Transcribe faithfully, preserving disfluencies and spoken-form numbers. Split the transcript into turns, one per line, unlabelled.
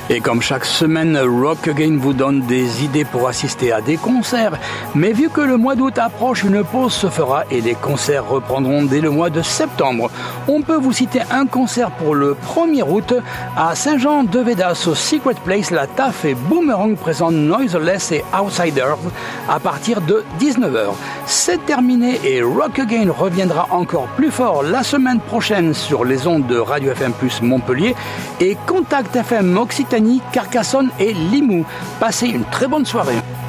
Et comme chaque semaine, Rock Again vous donne des idées pour assister à des concerts. Mais vu que le mois d'août approche, une pause se fera et les concerts reprendront dès le mois de septembre. On peut vous citer un concert pour le premier août à Saint-Jean-de-Védas au Secret Place. La T A F et Boomerang présentent Noiseless et Outsiders à partir de dix-neuf heures. C'est terminé et Rock Again reviendra encore plus fort la semaine prochaine sur les ondes de Radio F M plus Montpellier et Contact F M Occitanie, Carcassonne et Limoux. Passez une très bonne soirée.